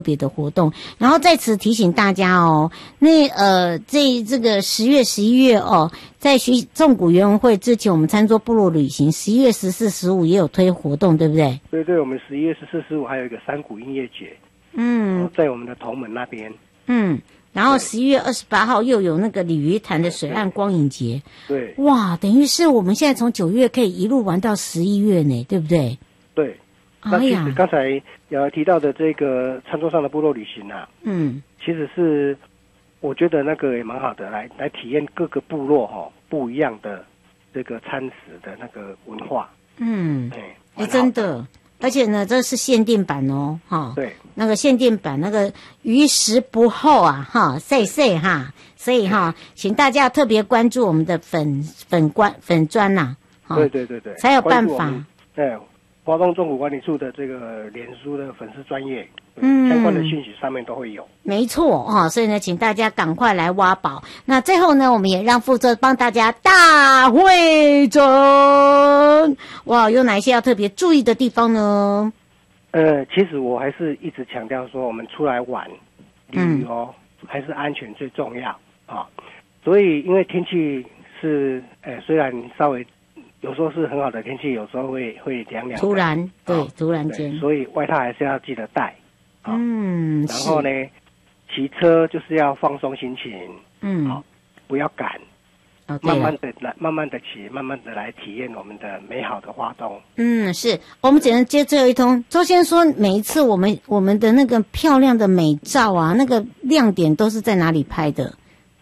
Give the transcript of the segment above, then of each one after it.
别的活动，然后在此提醒大家哦，这个10月、11月哦，在纵谷园文会之前，我们餐桌部落旅行11月14、15也有推活动，对不对？ 对，我们11月14、15还有一个山谷音乐节，在我们的头门那边， 然后11月28号又有那个鲤鱼潭的水岸光影节， 对， 哇，等于是我们现在从9月可以一路玩到11月呢，对不对？ 对。那其实刚才有提到的这个餐桌上的部落旅行啊，其实是我觉得那个也蛮好的，来体验各个部落不一样的这个餐食的那个文化。 真的，而且呢，这是限定版哦，对，那个限定版那个于时不候啊，岁哈，所以请大家特别关注我们的粉专呐， 对， 才有办法。 对。华东纵谷管理处的这个脸书的粉丝专页，相关的讯息上面都会有。没错所以呢，请大家赶快来挖宝。那最后呢，我们也让副座帮大家大汇总。哇，有哪一些要特别注意的地方呢？ 其实我还是一直强调说，我们出来玩旅游还是安全最重要啊。所以，因为天气是虽然稍微。有时候是很好的天气，有时候会凉凉的。突然间，所以外套还是要记得带。然后呢，骑车就是要放松心情。不要赶。慢慢的骑，慢慢的来体验我们的美好的花东。是我们只能接最后一通。周先说，每一次我们的那个漂亮的美照啊，那个亮点都是在哪里拍的？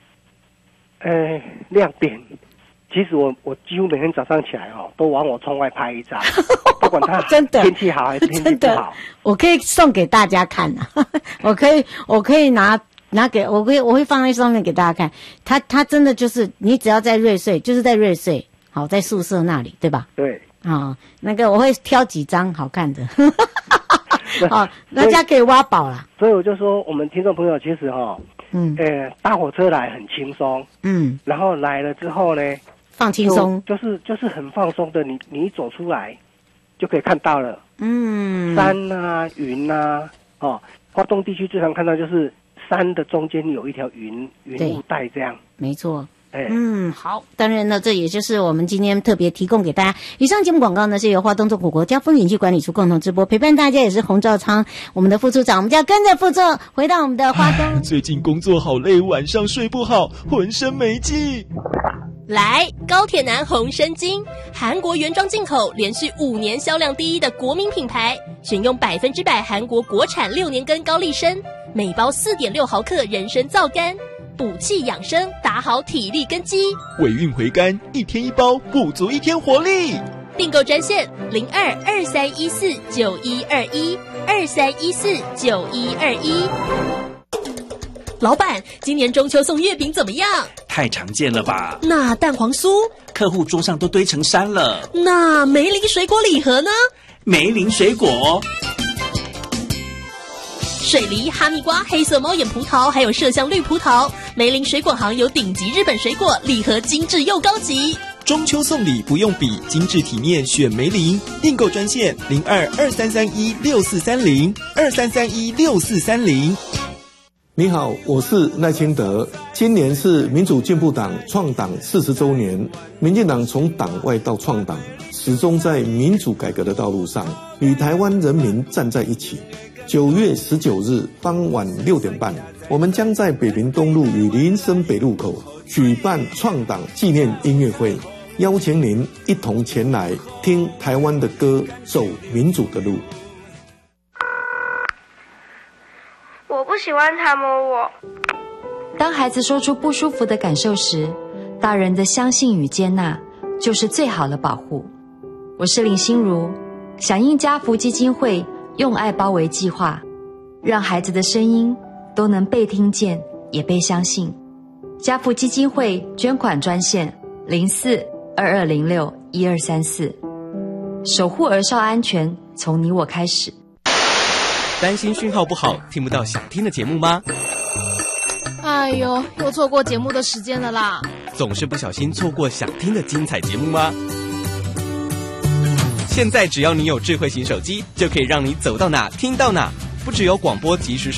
亮点。其实我几乎每天早上起来都往我窗外拍一张，不管它真的天气好还是天气不好，我可以送给大家看我可以拿给我会放在上面给大家看。它真的就是你只要在瑞穗，就是在瑞穗，好在宿舍那里，对吧？对那个我会挑几张好看的，大家可以挖宝啦。所以我就说，我们听众朋友其实搭火车来很轻松，然后来了之后呢。放轻松，就是很放松的。你一走出来，就可以看到了。山啊，云啊，花东地区最常看到就是山的中间有一条云雾带这样。没错。好，当然呢，这也就是我们今天特别提供给大家。以上节目广告呢，是由花东纵谷国家风景区管理处共同直播，陪伴大家也是洪兆昌，我们的副处长，我们就要跟着副座回到我们的花东。 最近工作好累，晚上睡不好，浑身没劲。 来，高铁男红参精，韩国原装进口，连续5年销量第一的国民品牌，选用100%韩国国产6年根高丽参，每包4.6毫克人参皂苷，补气养生，打好体力根基。 尾韵回甘，1天1包，补足1天活力。 订购专线02-2314-9121，2314-9121。老板，今年中秋送月饼怎么样？ 太常见了吧？ 那蛋黄酥？ 客户桌上都堆成山了。 那梅林水果礼盒呢？ 梅林水果。 水梨、哈密瓜、黑色猫眼葡萄，还有麝香绿葡萄。梅林水果行有顶级日本水果，礼盒精致又高级。 中秋送礼不用比，精致体面选梅林。订购专线02-2331-6430，2331-6430。 你好，我是赖清德。今年是民主进步党创党40周年，民进党从党外到创党，始终在民主改革的道路上，与台湾人民站在一起。9月19日傍晚6点半，我们将在北平东路与林森北路口举办创党纪念音乐会，邀请您一同前来听台湾的歌，走民主的路。 我不喜欢他摸我。 当孩子说出不舒服的感受时，大人的相信与接纳就是最好的保护。我是林心如，响应家福基金会用爱包围计划，让孩子的声音都能被听见，也被相信。家福基金会捐款专线04-2206-1234，守护儿少安全，从你我开始。 担心讯号不好，听不到想听的节目吗？ 哎呦，又错过节目的时间了啦！ 总是不小心错过想听的精彩节目吗？现在只要你有智慧型手机，就可以让你走到哪听到哪，不不只有广播即时